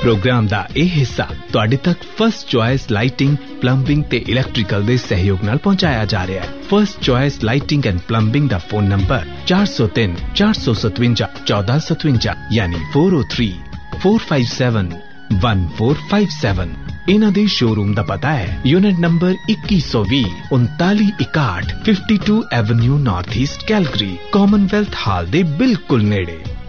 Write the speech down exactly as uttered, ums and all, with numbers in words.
Programme दा ए हिस्सा तुहाडे तक फर्स्ट चॉइस लाइटिंग प्लंबिंग ते इलैक्ट्रिकल दे सहयोग नाल पहुंचाया जा रहा है। First choice lighting and plumbing दा फोन नंबर चार सौ तीन चार सौ सतवंजा चौदह सतवंजा यानी four O three four five seven one four five seven. इन्हां दे शोरूम दा पता है यूनिट नंबर इक्की सौ भी उनताली इकाठ fifty two avenue north east Calgary Commonwealth हाल दे बिल्कुल नेड़े।